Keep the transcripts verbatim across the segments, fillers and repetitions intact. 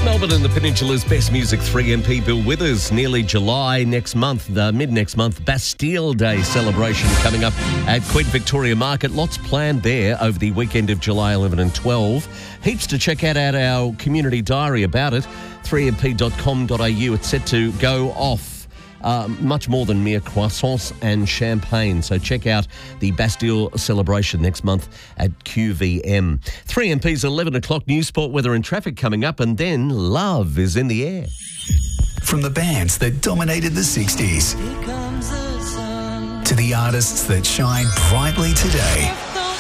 Melbourne and the Peninsula's best music, three M P Bill Withers. Nearly July next month, the mid next month, Bastille Day celebration coming up at Queen Victoria Market. Lots planned there over the weekend of July eleventh and twelfth. Heaps to check out at our community diary about it, three m p dot com dot a u. It's set to go off. Uh, much more than mere croissants and champagne. So check out the Bastille celebration next month at Q V M. three M P's eleven o'clock news, sport, weather and traffic coming up, and then love is in the air. From the bands that dominated the sixties to the artists that shine brightly today.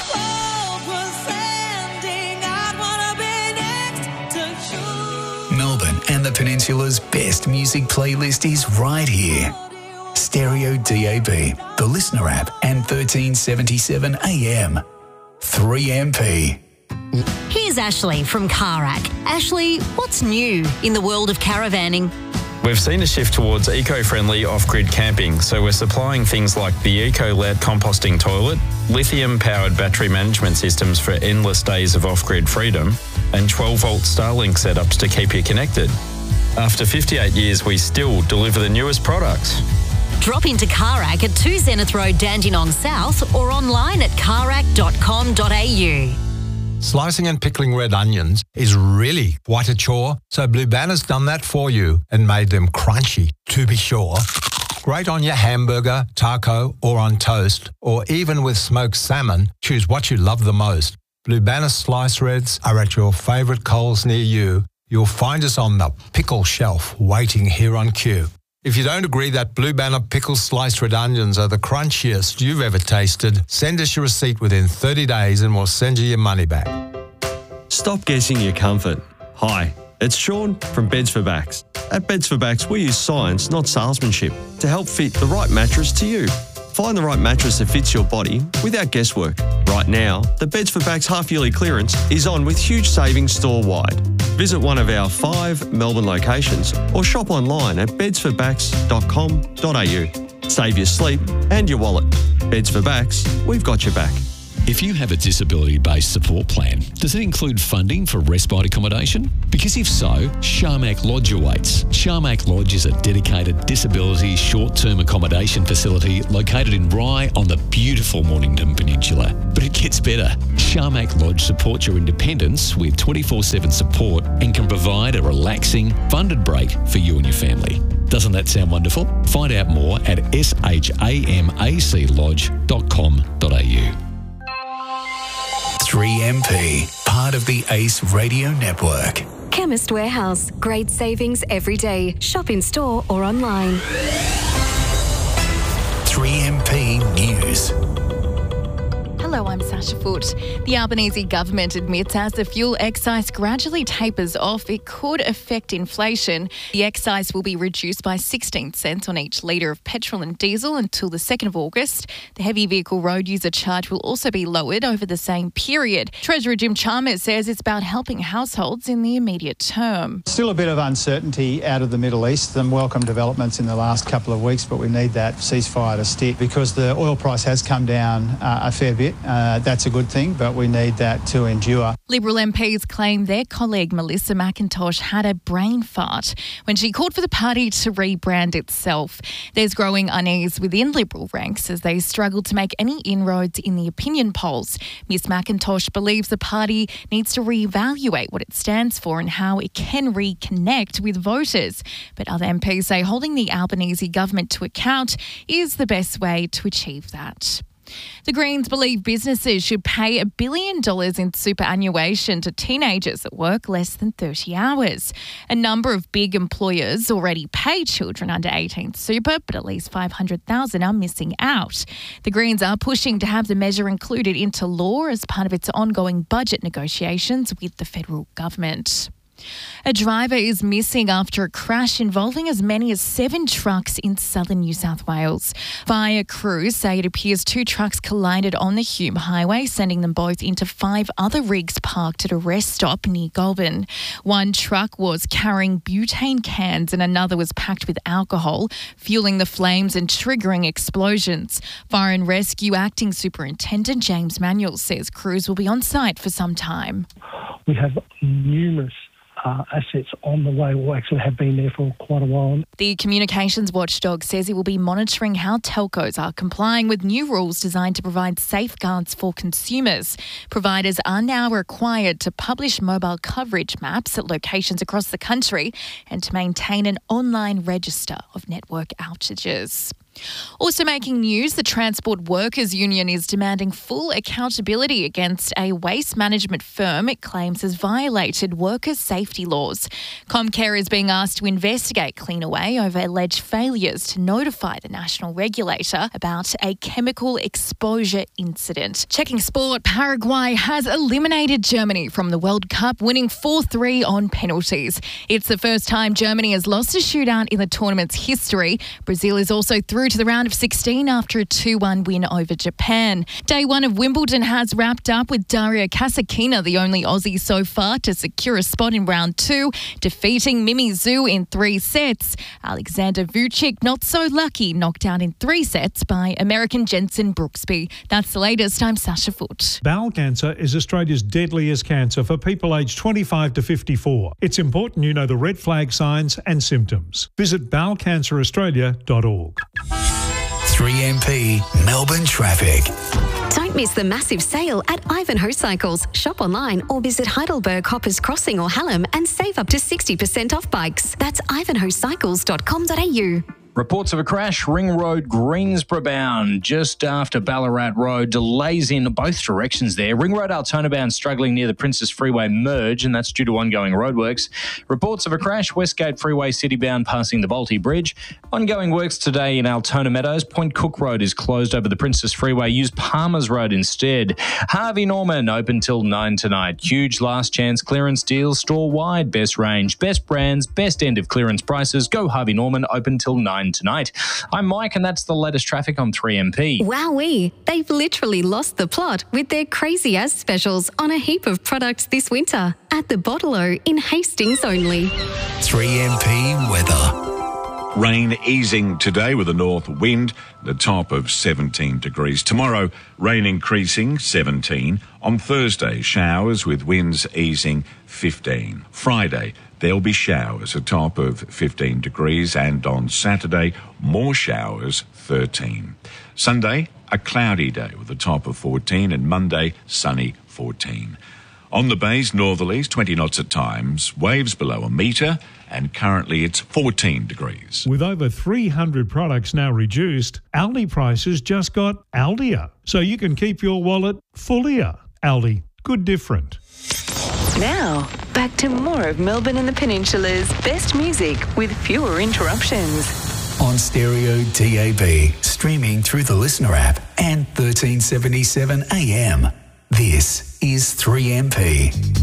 Melbourne and the Peninsula's best music playlist is right here. Stereo D A B, the Listener app, and thirteen seventy-seven A M. three M P. Here's Ashley from Carac. Ashley, what's new in the world of caravanning? We've seen a shift towards eco-friendly off-grid camping, so we're supplying things like the Eco-L E D composting toilet, lithium-powered battery management systems for endless days of off-grid freedom, and twelve-volt Starlink setups to keep you connected. After fifty-eight years, we still deliver the newest products. Drop into Carac at two Zenith Road, Dandenong South, or online at carac dot com dot a u. Slicing and pickling red onions is really quite a chore, so Blue Banner's done that for you and made them crunchy, to be sure. Great on your hamburger, taco, or on toast, or even with smoked salmon. Choose what you love the most. Blue Banner slice reds are at your favourite Coles near you. You'll find us on the pickle shelf waiting here on cue. If you don't agree that Blue Banner pickle sliced red onions are the crunchiest you've ever tasted, send us your receipt within thirty days and we'll send you your money back. Stop guessing your comfort. Hi, it's Sean from Beds for Backs. At Beds for Backs, we use science, not salesmanship, to help fit the right mattress to you. Find the right mattress that fits your body without guesswork. Right now, the Beds for Backs half-yearly clearance is on with huge savings store-wide. Visit one of our five Melbourne locations or shop online at beds for backs dot com dot a u. Save your sleep and your wallet. Beds for Backs, we've got your back. If you have a disability-based support plan, does it include funding for respite accommodation? Because if so, Sharmak Lodge awaits. Sharmak Lodge is a dedicated disability short-term accommodation facility located in Rye on the beautiful Mornington Peninsula. But it gets better. Sharmak Lodge supports your independence with twenty-four seven support and can provide a relaxing, funded break for you and your family. Doesn't that sound wonderful? Find out more at sharmak lodge dot com dot a u. three M P, part of the Ace Radio Network. Chemist Warehouse. Great savings every day. Shop in store or online. three M P News. Hello, I'm Sasha Foote. The Albanese government admits as the fuel excise gradually tapers off, it could affect inflation. The excise will be reduced by sixteen cents on each litre of petrol and diesel until the second of August. The heavy vehicle road user charge will also be lowered over the same period. Treasurer Jim Chalmers says it's about helping households in the immediate term. Still a bit of uncertainty out of the Middle East. Some welcome developments in the last couple of weeks, but we need that ceasefire to stick because the oil price has come down uh, a fair bit. Uh, that's a good thing, but we need that to endure. Liberal M Ps claim their colleague Melissa McIntosh had a brain fart when she called for the party to rebrand itself. There's growing unease within Liberal ranks as they struggle to make any inroads in the opinion polls. Miss McIntosh believes the party needs to reevaluate what it stands for and how it can reconnect with voters. But other M Ps say holding the Albanese government to account is the best way to achieve that. The Greens believe businesses should pay a billion dollars in superannuation to teenagers that work less than thirty hours. A number of big employers already pay children under eighteen super, but at least five hundred thousand are missing out. The Greens are pushing to have the measure included into law as part of its ongoing budget negotiations with the federal government. A driver is missing after a crash involving as many as seven trucks in southern New South Wales. Fire crews say it appears two trucks collided on the Hume Highway, sending them both into five other rigs parked at a rest stop near Goulburn. One truck was carrying butane cans and another was packed with alcohol, fueling the flames and triggering explosions. Fire and Rescue Acting Superintendent James Manuel says crews will be on site for some time. We have numerous uh, assets on the way, or actually have been there for quite a while. The communications watchdog says it will be monitoring how telcos are complying with new rules designed to provide safeguards for consumers. Providers are now required to publish mobile coverage maps at locations across the country and to maintain an online register of network outages. Also making news, the Transport Workers Union is demanding full accountability against a waste management firm it claims has violated workers' safety laws. Comcare is being asked to investigate Cleanaway over alleged failures to notify the national regulator about a chemical exposure incident. Checking sport, Paraguay has eliminated Germany from the World Cup, winning four three on penalties. It's the first time Germany has lost a shootout in the tournament's history. Brazil is also through to the round of sixteen after a two one win over Japan. Day one of Wimbledon has wrapped up with Daria Kasatkina, the only Aussie so far to secure a spot in round two, defeating Mimi Zhu in three sets. Alexander Vucic, not so lucky, knocked out in three sets by American Jensen Brooksby. That's the latest. I'm Sasha Foote. Bowel cancer is Australia's deadliest cancer for people aged twenty-five to fifty-four. It's important you know the red flag signs and symptoms. Visit bowel cancer australia dot org. three M P Melbourne traffic. Don't miss the massive sale at Ivanhoe Cycles. Shop online or visit Heidelberg, Hoppers Crossing or Hallam and save up to sixty percent off bikes. That's ivanhoe cycles dot com dot a u. Reports of a crash, Ring Road, Greensborough bound, just after Ballarat Road. Delays in both directions there. Ring Road, Altona bound, struggling near the Princess Freeway merge, and that's due to ongoing roadworks. Reports of a crash, Westgate Freeway City bound, passing the Balti Bridge. Ongoing works today in Altona Meadows. Point Cook Road is closed over the Princess Freeway. Use Palmer's Road instead. Harvey Norman, open till nine tonight. Huge last chance clearance deals, store-wide, best range, best brands, best end of clearance prices. Go Harvey Norman, open till nine tonight. I'm Mike, and that's the latest traffic on three M P. Wowee, they've literally lost the plot with their crazy as specials on a heap of products this winter at the Bottle-O in Hastings only. three M P weather. Rain easing today with a north wind, the top of seventeen degrees. Tomorrow, rain increasing, seventeen. On Thursday, showers with winds easing, fifteen. Friday, there'll be showers, a top of fifteen degrees. And on Saturday, more showers, thirteen. Sunday, a cloudy day with a top of fourteen. And Monday, sunny, fourteen. On the bays, northerlies, twenty knots at times, waves below a metre, and currently it's fourteen degrees. With over three hundred products now reduced, Aldi prices just got Aldier. So you can keep your wallet fullier. Aldi, good different. Now, back to more of Melbourne and the Peninsula's best music with fewer interruptions. On Stereo D A B, streaming through the Listener app and thirteen seventy-seven A M. This is three M P.